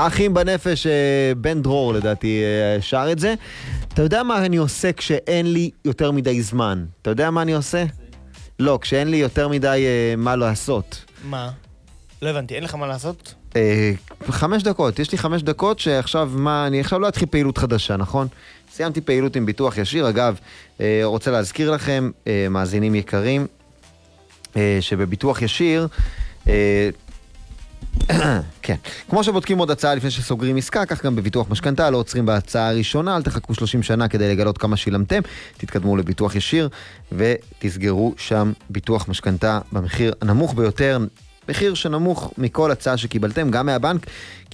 האחים בנפש, בן דרור לדעתי שר את זה. אתה יודע מה אני עושה כשאין לי יותר מדי זמן? אתה יודע מה אני עושה? לא, כשאין לי יותר מדי מה לעשות. מה? לא הבנתי, אין לך מה לעשות? 5 דקות, יש לי 5 דקות שעכשיו אני עכשיו לא אתחיל פעילות חדשה, נכון? סיימתי פעילות עם ביטוח ישיר, אגב, רוצה להזכיר לכם, מאזינים יקרים, שבביטוח ישיר, כן, כמו שבודקים עוד הצעה לפני שסוגרים עסקה, כך גם בביטוח משכנתה, לא עוצרים בהצעה הראשונה, אל תחכו 30 שנה כדי לגלות כמה שילמתם, תתקדמו לביטוח ישיר ותסגרו שם ביטוח משכנתה במחיר הנמוך ביותר, מחיר שנמוך מכל הצעה שקיבלתם, גם מהבנק,